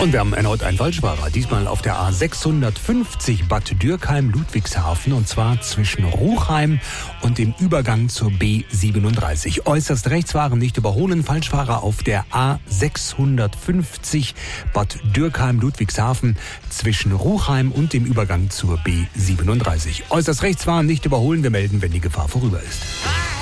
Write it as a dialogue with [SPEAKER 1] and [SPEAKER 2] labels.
[SPEAKER 1] Und wir haben erneut einen Falschfahrer. Diesmal auf der A650 Bad Dürkheim-Ludwigshafen. Und zwar zwischen Ruchheim und dem Übergang zur B37. Äußerst rechts fahren, nicht überholen. Falschfahrer auf der A650 Bad Dürkheim-Ludwigshafen zwischen Ruchheim und dem Übergang zur B37. Äußerst rechts fahren, nicht überholen. Wir melden, wenn die Gefahr vorüber ist.